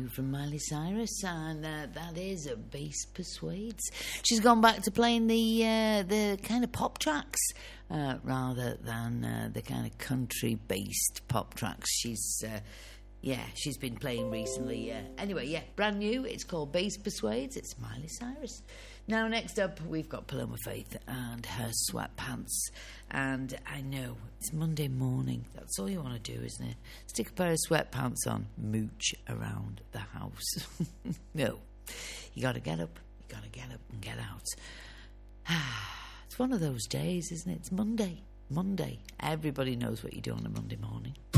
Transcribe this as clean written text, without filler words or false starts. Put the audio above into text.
from Miley Cyrus, and that is Bass Persuades. She's gone back to playing the kind of pop tracks rather than the kind of country-based pop tracks she's been playing recently. Anyway, brand new. It's called Bass Persuades. It's Miley Cyrus. Now, next up, we've got Paloma Faith and her Sweatpants. And I know, it's Monday morning. That's all you want to do, isn't it? Stick a pair of sweatpants on, mooch around the house. No, you got to get up. You got to get up and get out. It's one of those days, isn't it? It's Monday. Everybody knows what you do on a Monday morning.